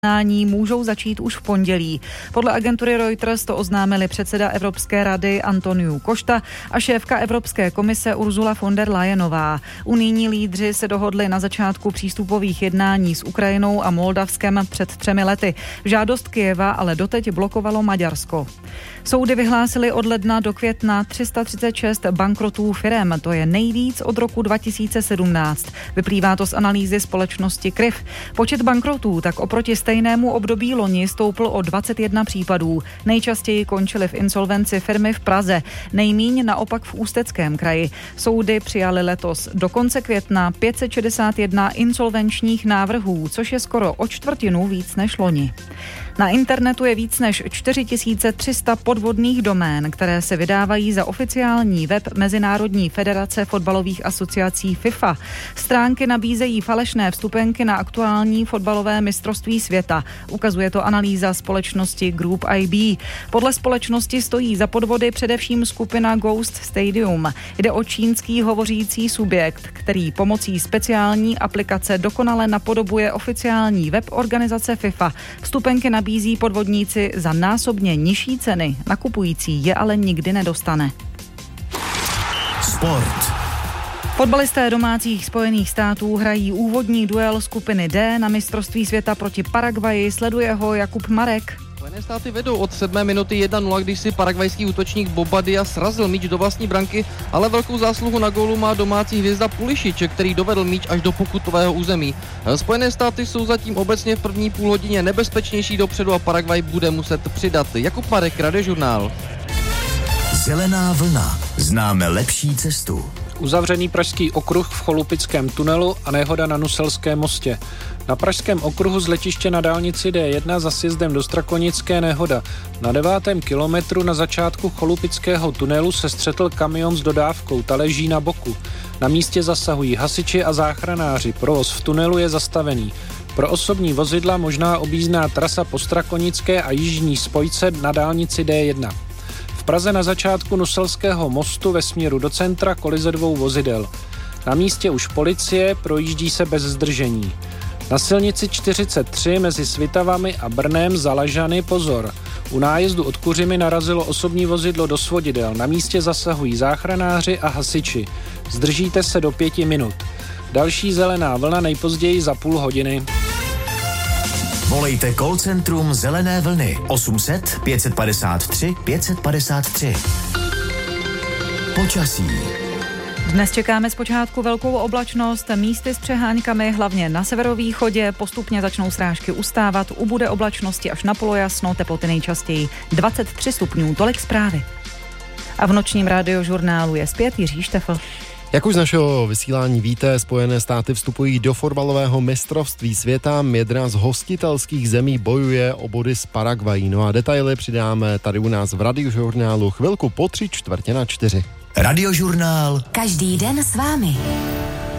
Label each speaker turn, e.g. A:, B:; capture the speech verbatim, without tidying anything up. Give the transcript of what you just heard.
A: Jednání můžou začít už v pondělí. Podle agentury Reuters to oznámili předseda Evropské rady Antonio Costa a šéfka Evropské komise Ursula von der Leyenová. Unijní lídři se dohodli na začátku přístupových jednání s Ukrajinou a Moldavskem před třemi lety. Žádost Kyjeva ale doteď blokovalo Maďarsko. Soudy vyhlásily od ledna do května tři sta třicet šest bankrotů firem, to je nejvíc od roku dva tisíce sedmnáct. Vyplývá to z analýzy společnosti Kryv. Počet bankrotů tak oproti stejnému období loni stoupl o dvacet jedna případů. Nejčastěji končily v insolvenci firmy v Praze, nejmíň naopak v Ústeckém kraji. Soudy přijaly letos do konce května pět set šedesát jedna insolvenčních návrhů, což je skoro o čtvrtinu víc než loni. Na internetu je víc než čtyři tisíce tři sta podvodných domén, které se vydávají za oficiální web Mezinárodní federace fotbalových asociací FIFA. Stránky nabízejí falešné vstupenky na aktuální fotbalové mistrovství světa. Ukazuje to analýza společnosti Group I B. Podle společnosti stojí za podvody především skupina Ghost Stadium. Jde o čínský hovořící subjekt, který pomocí speciální aplikace dokonale napodobuje oficiální web organizace FIFA. Vstupenky nabízí podvodníci za násobně nižší ceny. Nakupující je ale nikdy nedostane.
B: Sport.
A: Fotbalisté domácích Spojených států hrají úvodní duel skupiny D na mistrovství světa proti Paraguayi. Sleduje ho Jakub Marek.
C: Spojené státy vedou od sedmé minuty jedna nula, když si paraguajský útočník Bobadilla srazil míč do vlastní branky, ale velkou zásluhu na gólu má domácí hvězda Pulisic, který dovedl míč až do pokutového území. Spojené státy jsou zatím obecně v první půlhodině nebezpečnější dopředu a Paraguay bude muset přidat. Jakub Marek, Radiožurnál.
B: Zelená vlna. Známe lepší cestu.
D: Uzavřený pražský okruh v Cholupickém tunelu a nehoda na Nuselském mostě. Na pražském okruhu z letiště na dálnici D jedna za sjezdem do Strakonické nehoda. Na devátém kilometru na začátku Cholupického tunelu se střetl kamion s dodávkou, ta leží na boku. Na místě zasahují hasiči a záchranáři, provoz v tunelu je zastavený. Pro osobní vozidla možná objízdná trasa po Strakonické a jižní spojce na dálnici D jedna. V Praze na začátku Nuselského mostu ve směru do centra kolize dvou vozidel. Na místě už policie, projíždí se bez zdržení. Na silnici čtyřicet tři mezi Svitavami a Brnem za Lažany pozor. U nájezdu od Kuřimy narazilo osobní vozidlo do svodidel. Na místě zasahují záchranáři a hasiči. Zdržíte se do pěti minut. Další zelená vlna nejpozději za půl hodiny.
B: Volejte call centrum Zelené vlny osm set pět padesát tři pět padesát tři. Počasí.
A: Dnes čekáme zpočátku velkou oblačnost, místy s přeháňkami, hlavně na severovýchodě, postupně začnou srážky ustávat, ubude oblačnosti až na polojasno, teploty nejčastěji dvacet tři stupňů, tolik zprávy. A v nočním Radiožurnálu je zpět Jiří Štefl.
E: Jak už z našeho vysílání víte, Spojené státy vstupují do fotbalového mistrovství světa. Jedna z hostitelských zemí bojuje o body s Paraguayí. No a detaily přidáme tady u nás v Radiožurnálu chvilku po tři čtvrtě na čtyři.
B: Radiožurnál.
F: Každý den s vámi.